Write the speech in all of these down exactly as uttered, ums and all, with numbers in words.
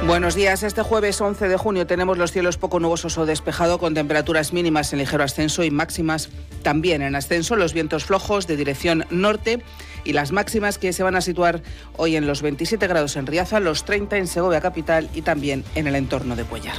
Buenos días. Este jueves once de junio tenemos los cielos poco nubosos o despejado, con temperaturas mínimas en ligero ascenso y máximas también en ascenso. Los vientos flojos de dirección norte y las máximas que se van a situar hoy en los veintisiete grados en Riaza, los treinta en Segovia capital y también en el entorno de Cuéllar.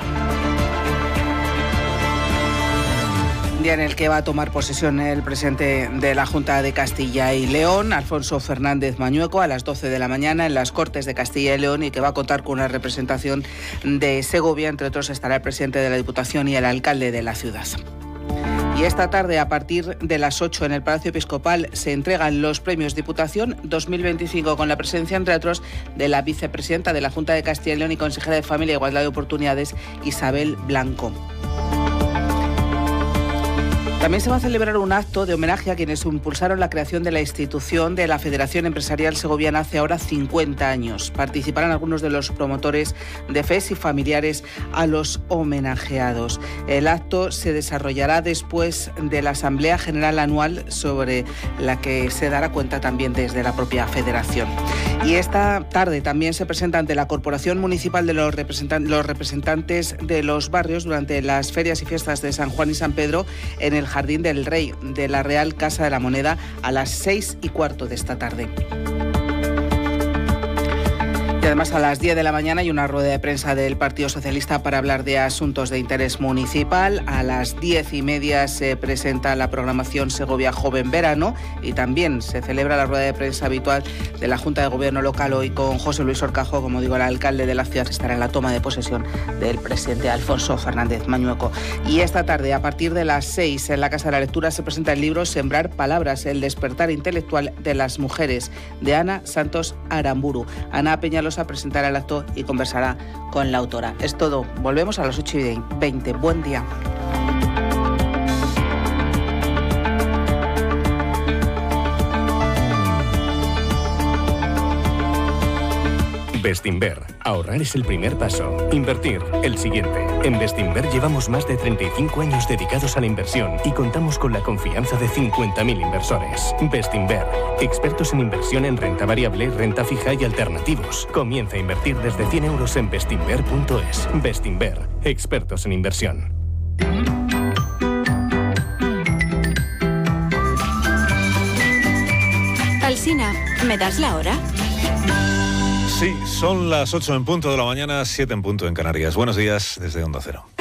Día en el que va a tomar posesión el presidente de la Junta de Castilla y León, Alfonso Fernández Mañueco, a las doce de la mañana en las Cortes de Castilla y León, y que va a contar con una representación de Segovia. Entre otros estará el presidente de la Diputación y el alcalde de la ciudad. Y esta tarde, a partir de las ocho, en el Palacio Episcopal, se entregan los premios Diputación dos mil veinticinco, con la presencia, entre otros, de la vicepresidenta de la Junta de Castilla y León y consejera de Familia e Igualdad de Oportunidades, Isabel Blanco. También se va a celebrar un acto de homenaje a quienes impulsaron la creación de la institución de la Federación Empresarial Segoviana hace ahora cincuenta años. Participarán algunos de los promotores de F E S y familiares a los homenajeados. El acto se desarrollará después de la Asamblea General Anual, sobre la que se dará cuenta también desde la propia Federación. Y esta tarde también se presenta ante la Corporación Municipal de los, representan- los representantes de los barrios durante las ferias y fiestas de San Juan y San Pedro en el Jardín del Rey de la Real Casa de la Moneda a las seis y cuarto de esta tarde. Y además a las diez de la mañana hay una rueda de prensa del Partido Socialista para hablar de asuntos de interés municipal. A las diez y media se presenta la programación Segovia Joven Verano y también se celebra la rueda de prensa habitual de la Junta de Gobierno local, hoy con José Luis Horcajo. Como digo, el alcalde de la ciudad estará en la toma de posesión del presidente Alfonso Fernández Mañueco. Y esta tarde, a partir de las seis, en la Casa de la Lectura se presenta el libro Sembrar Palabras, el despertar intelectual de las mujeres, de Ana Santos Aramburu. Ana Peñalosa presentará el acto y conversará con la autora. Es todo. Volvemos a las ocho y veinte. Buen día. Bestinver. Ahorrar es el primer paso. Invertir, el siguiente. En Bestinver llevamos más de treinta y cinco años dedicados a la inversión y contamos con la confianza de cincuenta mil inversores. Bestinver. Expertos en inversión en renta variable, renta fija y alternativos. Comienza a invertir desde cien euros en bestinver punto es. Bestinver. Expertos en inversión. Alsina, ¿me das la hora? Sí, son las ocho en punto de la mañana, siete en punto en Canarias. Buenos días desde Onda Cero.